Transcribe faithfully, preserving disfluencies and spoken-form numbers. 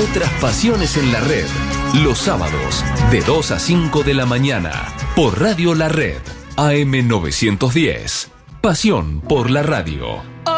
Otras pasiones en la red. Los sábados, de dos a cinco de la mañana. Por Radio La Red, A M novecientos diez. Pasión por la radio.